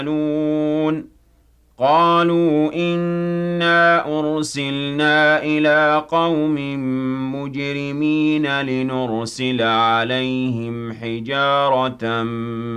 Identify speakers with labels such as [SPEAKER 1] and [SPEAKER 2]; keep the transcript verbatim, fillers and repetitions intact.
[SPEAKER 1] يَعْمَلُونَ قَالُوا إِنَّا أُرْسِلْنَا إِلَىٰ قَوْمٍ مُّجْرِمِينَ لِنُرْسِلَ عَلَيْهِمْ حِجَارَةً